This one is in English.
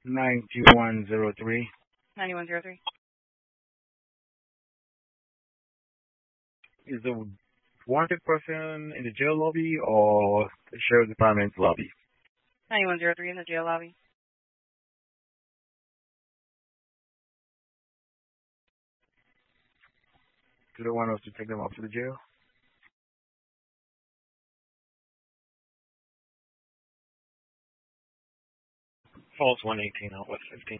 9103. 9103. Is the wanted person in the jail lobby or the sheriff's department's lobby? 9103 in the jail lobby. Do they want us to take them up to the jail? False 118 out West 15.